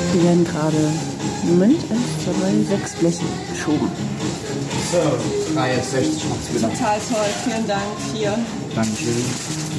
Die werden gerade, Moment, 1, 2, 3, 6 Bleche geschoben. So, 3,60 macht's wieder. Total toll, vielen Dank. 4. Dankeschön.